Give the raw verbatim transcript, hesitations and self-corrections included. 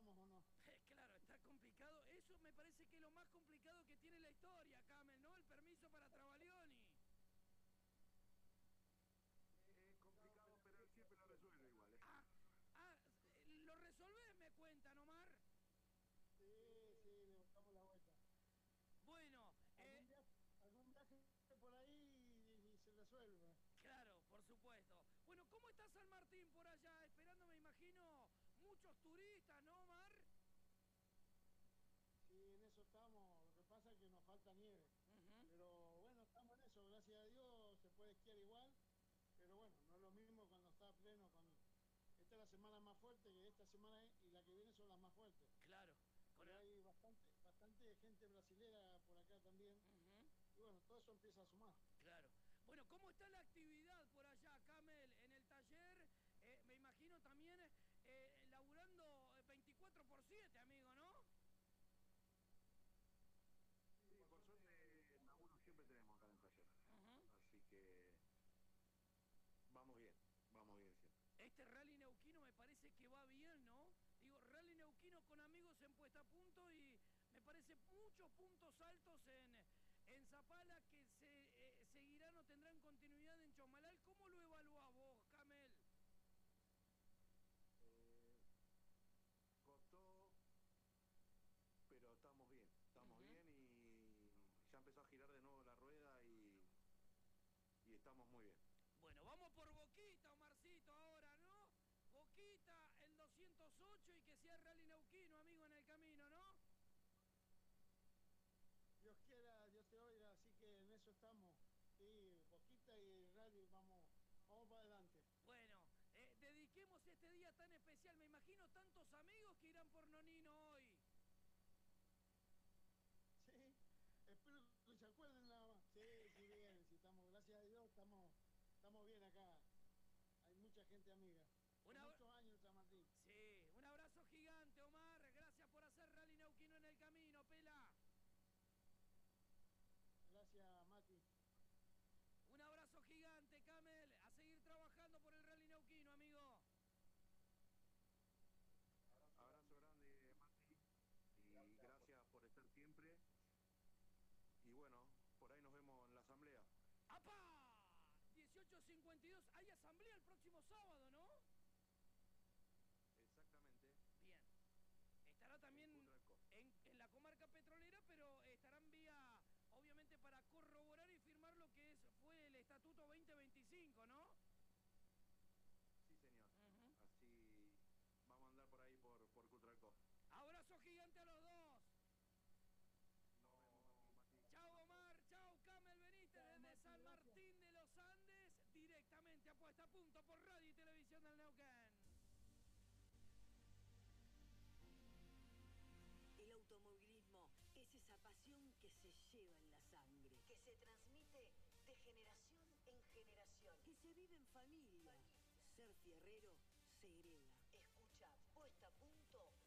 vamos o no. Eh, claro, está complicado. Eso me parece que es lo más complicado que tiene la historia, Camel, ¿no? El permiso para Travaglioni. Es complicado, pero él siempre lo resuelve igual, ¿eh? Ah, ah, ¿lo resolvés, me cuentan, Omar? Sí, sí, le buscamos la vuelta. Bueno, ¿Algún, eh... viaje, algún viaje por ahí y, y se resuelve? Claro, por supuesto. Bueno, ¿cómo está San Martín por allá? Esperando, me imagino, muchos turistas, ¿no, Omar? Sí, en eso estamos. Lo que pasa es que nos falta nieve. Uh-huh. Pero bueno, estamos en eso. Gracias a Dios se puede esquiar igual. Pero bueno, no es lo mismo cuando está pleno. Con... Esta es la semana más fuerte que esta semana y la que viene son las más fuertes. Claro. Con el... hay bastante, bastante gente brasilera por acá también. Uh-huh. Y bueno, todo eso empieza a sumar. Claro. Bueno, ¿cómo está la actividad por allá, Camel, en el taller? Eh, me imagino también eh, laburando veinticuatro por siete, amigo, ¿no? Sí, por suerte, laburo siempre tenemos acá en el taller. Uh-huh. Así que vamos bien, vamos bien siempre. Este Rally Neuquino me parece que va bien, ¿no? Digo, Rally Neuquino con amigos en puesta a punto y me parece muchos puntos altos en, en Zapala que se eh, seguirán o tendrán continuidad en Chomalal. ¿Cómo lo evaluás vos, Camel? Eh, costó, pero estamos bien, estamos uh-huh. bien y ya empezó a girar de nuevo la rueda y, y estamos muy bien. Bueno, vamos por Boquita, Omarcito, ahora, ¿no? Boquita, el doscientos ocho y que sea Rally Neuquino, amigo, en el camino, ¿no? Dios quiera, Dios te oiga, así que en eso estamos. Sí, Boquita y Rally, vamos, vamos para adelante. Bueno, eh, dediquemos este día tan especial. Me imagino tantos amigos que irán por Nonino hoy. Sí, espero que se acuerden nada más. Sí, sí, bien, sí, estamos, gracias a Dios, estamos, estamos bien acá. Hay mucha gente amiga. Una... muchos años, San Martín. Sí, un abrazo gigante, Omar. Gracias por hacer Rally Neuquino en el camino, Pela. Gracias, Mati. Un abrazo gigante, Camel. A seguir trabajando por el Rally Neuquino, amigo. Abrazo grande, Mati. Y gracias por estar siempre. Y bueno, por ahí nos vemos en la asamblea. ¡Apa! dieciocho cincuenta y dos. Hay asamblea el próximo sábado, ¿no? Exactamente. Bien. Estará también en, en la comarca petrolera, pero estarán vía, obviamente, para corroborar y firmar lo que es fue el Estatuto veinte veinticinco, ¿no? Sí, señor. Uh-huh. Así vamos a andar por ahí por, por Cutralcó. Abrazo gigante a los dos. Nos vemos, Mati. Chao, Omar. Chao, Camel Benítez, desde Mati, San gracias. Martín de los Andes, directamente a Puesta a Punto por Radio y Televisión del Neuquén. El automovilismo es esa pasión que se lleva en la sangre, que se transmite de generación en generación, que se vive en familia. Ser fierrero se hereda.